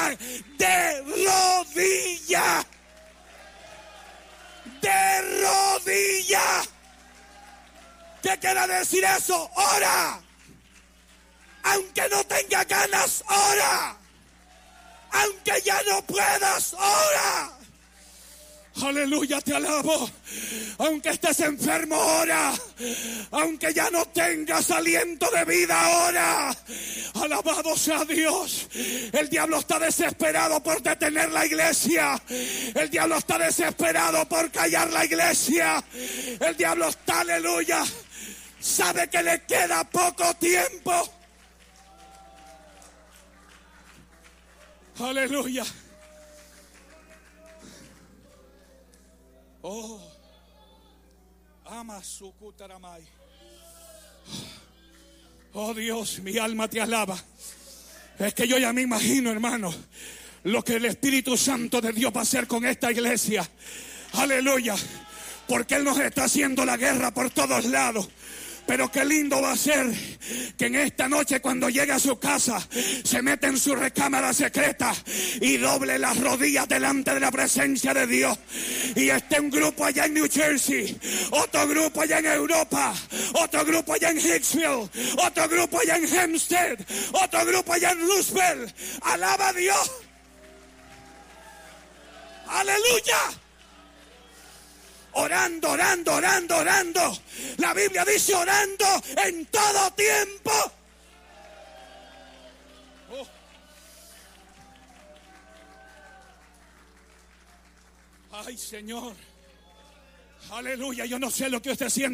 orar de rodillas. De rodillas. ¿Qué quiere decir eso? Ora. Aunque no tenga ganas, ora. Aunque ya no puedas, ora. Aleluya, te alabo. Aunque estés enfermo, ora. Aunque ya no tengas aliento de vida, ora. Alabado sea Dios. El diablo está desesperado por detener la iglesia. El diablo está desesperado por callar la iglesia. El diablo está, aleluya, sabe que le queda poco tiempo. Aleluya. Oh, ama su cutaramay. Oh Dios, mi alma te alaba. Es que yo ya me imagino, hermano, lo que el Espíritu Santo de Dios va a hacer con esta iglesia. Aleluya. Porque Él nos está haciendo la guerra por todos lados. Pero qué lindo va a ser que en esta noche, cuando llegue a su casa, se meta en su recámara secreta y doble las rodillas delante de la presencia de Dios. Y esté un grupo allá en New Jersey, otro grupo allá en Europa, otro grupo allá en Hicksville, otro grupo allá en Hempstead, otro grupo allá en Roosevelt. Alaba a Dios. Aleluya. Orando, orando, orando, orando. La Biblia dice orando en todo tiempo. Oh. Ay, Señor. Aleluya, yo no sé lo que usted siente.